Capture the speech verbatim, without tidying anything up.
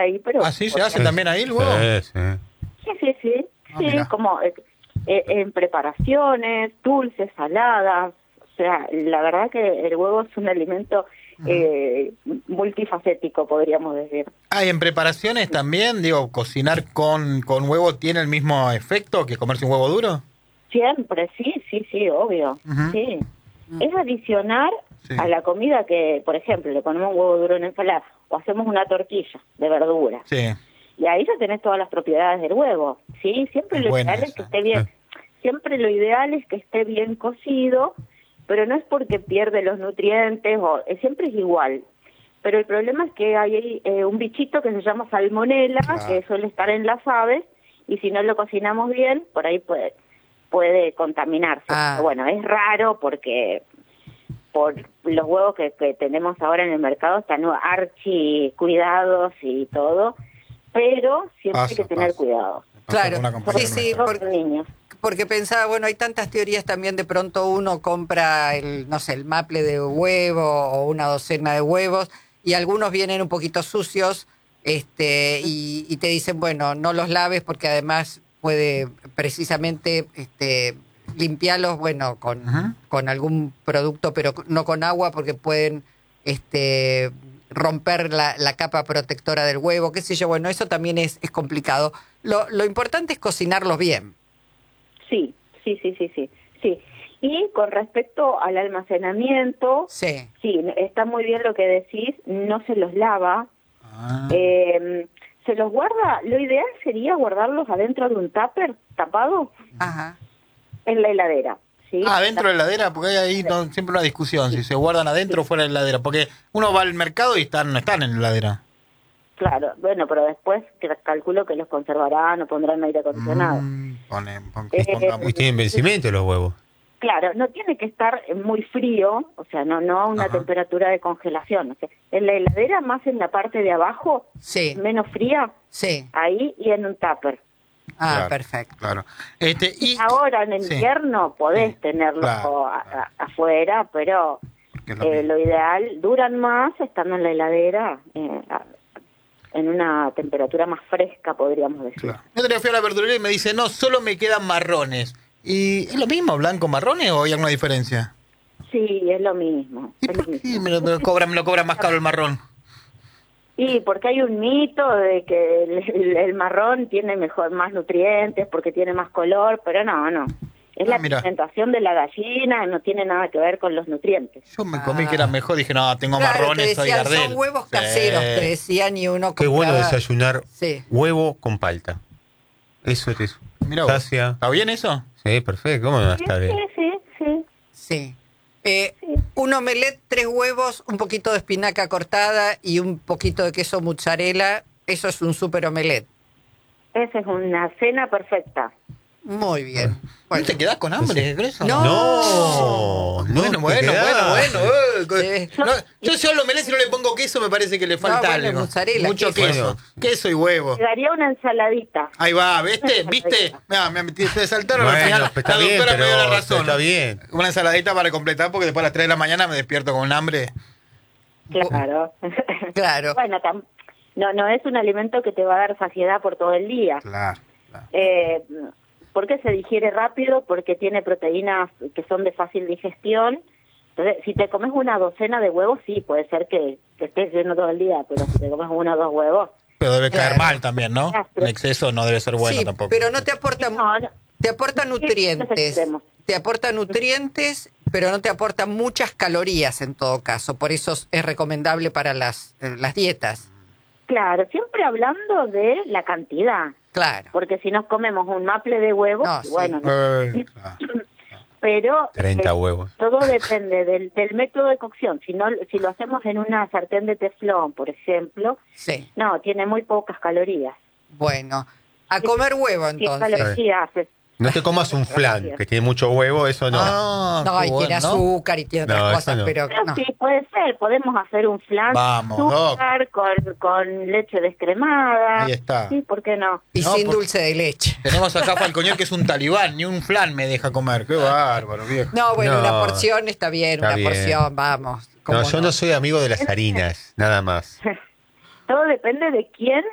ahí, pero... ¿Ah, sí? ¿Se porque- hace también ahí el huevo? Sí, sí. Sí, sí, sí, Ah, sí, mirá. como eh, eh, en preparaciones, dulces, saladas, o sea, la verdad que el huevo es un alimento eh, multifacético, podríamos decir. Ah, y en preparaciones también, digo, cocinar con, con huevo tiene el mismo efecto que comerse un huevo duro. Siempre, sí, sí, sí, obvio, Ujú. sí. Es adicionar Sí. a la comida que, por ejemplo, le ponemos un huevo duro en ensalada o hacemos una tortilla de verdura. Sí. Y ahí ya tenés todas las propiedades del huevo, ¿sí? Siempre Es lo buena ideal es esa. que esté bien, siempre lo ideal es que esté bien cocido, pero no es porque pierde los nutrientes, o eh, siempre es igual. Pero el problema es que hay eh, un bichito que se llama salmonela, Claro. que suele estar en las aves, y si no lo cocinamos bien, por ahí puede, puede contaminarse. Ah. Pero bueno, es raro porque por los huevos que, que tenemos ahora en el mercado están archi cuidados y todo, pero siempre Pasa, hay que tener pasa. cuidado. Claro, Una compañera sí, sí, nuestra. por- Niños. porque pensaba, bueno, hay tantas teorías también, de pronto uno compra el, no sé, el maple de huevo o una docena de huevos y algunos vienen un poquito sucios, este, y, y te dicen, bueno, no los laves porque además puede precisamente este, limpiarlos, bueno, con, Ujú. con algún producto, pero no con agua porque pueden este, romper la, la capa protectora del huevo, qué sé yo, bueno, eso también es, es complicado. Lo, lo importante es cocinarlos bien. Sí, sí, sí, sí, sí, sí. Y con respecto al almacenamiento, Sí. sí, está muy bien lo que decís, no se los lava, Ah. eh, se los guarda, lo ideal sería guardarlos adentro de un tupper tapado Ajá. en la heladera, ¿sí? Ah, dentro de la heladera, porque hay ahí no- siempre una discusión, si se guardan adentro o fuera de la heladera, porque uno va al mercado y están, no están en la heladera. Claro, bueno, pero después que calculo que los conservarán o pondrán aire acondicionado. Mm, ponen, pon- Eh, pongamos. Y tienen vencimiento los huevos. Claro, no tiene que estar muy frío, o sea, no no a una Ajá. temperatura de congelación. O sea, en la heladera, más en la parte de abajo, Sí, menos fría, sí. ahí y en un tupper. Ah, Claro, perfecto. Claro. Este, y, Ahora en sí, invierno podés Sí, tenerlo claro, a- claro. a- afuera, pero que es lo eh, mismo. lo ideal, duran más estando en la heladera, eh, a- en una temperatura más fresca, podríamos decir. Claro. El otro día fui a la verdulería y me dice, no, solo me quedan marrones. ¿Y es lo mismo, blanco, marrones, o hay alguna diferencia? Sí, es lo mismo. ¿Y es lo por qué mismo. me lo, me lo cobran, me lo cobran más caro el marrón? Y porque hay un mito de que el, el- el marrón tiene mejor más nutrientes, porque tiene más color, pero no, no. Es Ah, la mirá. alimentación de la gallina, no tiene nada que ver con los nutrientes. Yo me comí Ah. que era mejor, dije, no, tengo Claro, te marrones, soy decían, Gardel. son huevos Sí. caseros, te decían, y uno Qué bueno compraba- desayunar Sí. huevo con palta. Eso es Mirá vos. sacia. ¿Está bien eso? Sí, perfecto. ¿Cómo no va a Sí, estar bien? sí, sí, sí. Sí. Eh, Sí. un omelette, tres huevos, un poquito de espinaca cortada y un poquito de queso mozzarella. Eso es un super omelette. Esa es una cena perfecta. Muy bien. Bueno, ¿No te quedás con hambre con eso? No. No, no. Bueno, te bueno, quedás. bueno, bueno, eh, Sí. no, yo si yo lo merezco y no le pongo queso, me parece que le falta bueno, algo. mozzarella, Mucho queso. queso. Bueno. Queso y huevo. Le daría una ensaladita. Ahí va, ¿viste? ¿Viste? Mira, me, me, me saltaron al Bueno, final. está La bien, doctora me dio la pero razón. está bien. Una ensaladita para completar, porque después a las tres de la mañana me despierto con un hambre. Claro. claro. Bueno, tam- no, no es un alimento que te va a dar saciedad por todo el día. Claro, claro. Eh, ¿Por qué se digiere rápido? Porque tiene proteínas que son de fácil digestión. Entonces, si te comes una docena de huevos, sí, puede ser que, que estés lleno todo el día, pero si te comes uno o dos huevos... Pero debe caer Claro. mal también, ¿no? Ah, pero- El exceso no debe ser bueno sí, tampoco. pero no te aporta, No, no. te aporta Sí, nutrientes. extremos. Te aporta nutrientes, pero no te aporta muchas calorías en todo caso. Por eso es recomendable para las, eh, las dietas. Claro, siempre hablando de la cantidad, Claro. porque si nos comemos un maple de huevos, No, sí. bueno, no. Eh, claro. pero treinta eh, huevos. todo depende del, del método de cocción. Si no, si lo hacemos en una sartén de teflón, por ejemplo, Sí. no, tiene muy pocas calorías. Bueno, a comer huevo ¿Qué entonces. calorías hace? No te comas un flan, que tiene mucho huevo, eso no. Ah, No, qué y bueno, tiene ¿no? azúcar y tiene otras No, eso cosas, no. pero Pero no. sí, puede ser. Podemos hacer un flan Vamos, azúcar con, con leche descremada. Ahí está. Sí, ¿por qué no? Y No, sin por- dulce de leche. Tenemos acá a Falcoñer, que es un talibán, ni un flan me deja comer. Qué bárbaro, viejo. No, bueno, No. una porción está bien, Está una bien. porción, vamos. ¿Cómo No, yo no soy amigo de las harinas, nada más. Todo depende de quién